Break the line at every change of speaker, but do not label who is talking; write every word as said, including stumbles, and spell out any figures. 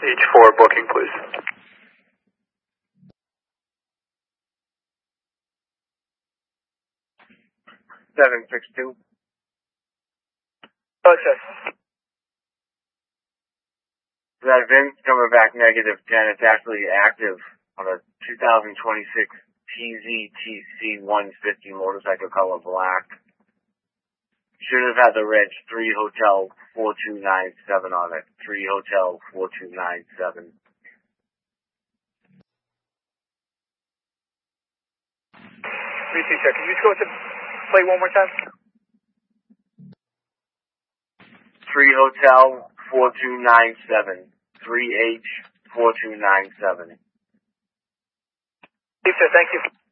H four booking, please.
seven six two.
Oh, sir.
That V I N's coming back negative ten. It's actually active on a two thousand twenty-six T Z T C one fifty motorcycle color black. Should have had the reg three Hotel four two nine seven on it. three Hotel four two nine seven.
three two, sir. Can you just go with the plate one more time?
three Hotel four two nine seven. three H four two nine seven.
Yes, sir. Thank you.